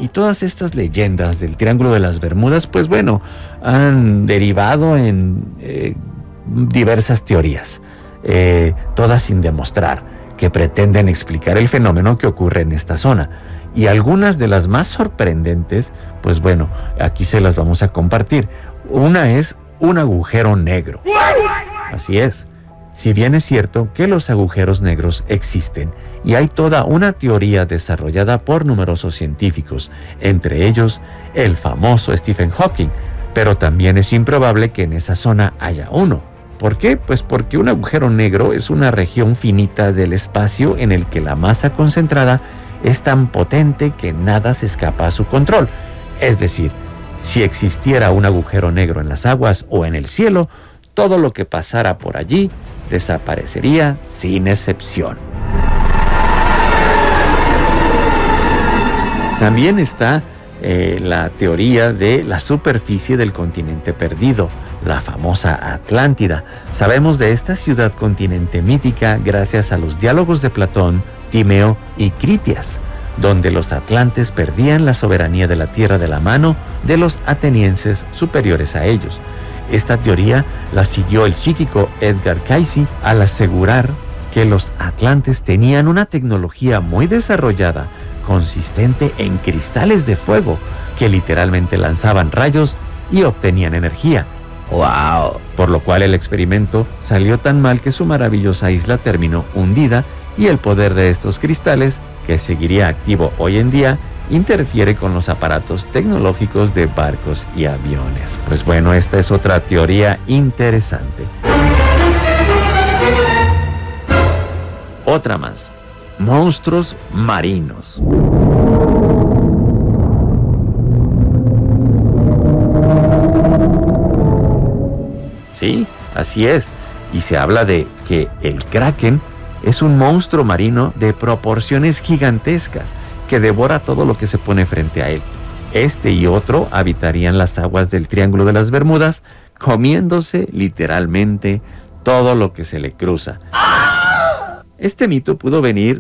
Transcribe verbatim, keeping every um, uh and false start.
Y todas estas leyendas del Triángulo de las Bermudas, pues bueno, han derivado en eh, diversas teorías, eh, todas sin demostrar, que pretenden explicar el fenómeno que ocurre en esta zona. Y algunas de las más sorprendentes, pues bueno, aquí se las vamos a compartir. Una es un agujero negro. Así es. Si bien es cierto que los agujeros negros existen y hay toda una teoría desarrollada por numerosos científicos, entre ellos el famoso Stephen Hawking, pero también es improbable que en esa zona haya uno. ¿Por qué? Pues porque un agujero negro es una región finita del espacio en el que la masa concentrada es tan potente que nada se escapa a su control. Es decir, si existiera un agujero negro en las aguas o en el cielo, todo lo que pasara por allí desaparecería sin excepción. También está eh, la teoría de la superficie del continente perdido, la famosa Atlántida. Sabemos de esta ciudad-continente mítica gracias a los diálogos de Platón, Timeo y Critias, donde los atlantes perdían la soberanía de la tierra de la mano de los atenienses superiores a ellos. Esta teoría la siguió el psíquico Edgar Cayce al asegurar que los atlantes tenían una tecnología muy desarrollada, consistente en cristales de fuego que literalmente lanzaban rayos y obtenían energía. ¡Wow! Por lo cual el experimento salió tan mal que su maravillosa isla terminó hundida y el poder de estos cristales, que seguiría activo hoy en día, interfiere con los aparatos tecnológicos de barcos y aviones. Pues bueno, esta es otra teoría interesante. Otra más. Monstruos marinos. Sí, así es. Y se habla de que el Kraken es un monstruo marino de proporciones gigantescas que devora todo lo que se pone frente a él. Este y otro habitarían las aguas del Triángulo de las Bermudas, comiéndose literalmente todo lo que se le cruza. Este mito pudo venir